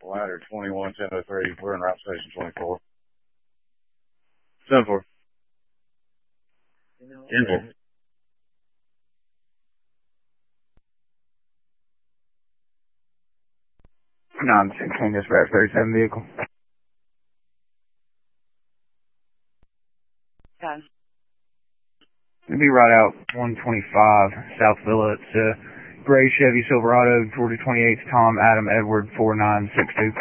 ladder 21-1003. We're in route station 24. 7-4. Info. Non-16 dispatch 37 vehicle. Okay. It'll be right out 125 South Villa. It's a gray Chevy Silverado, Georgia 28, Tom Adam Edward 4962.